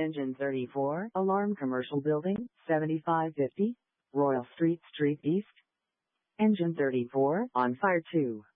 Engine 34, Alarm Commercial Building, 7550, Royal Street East. Engine 34, on fire 2.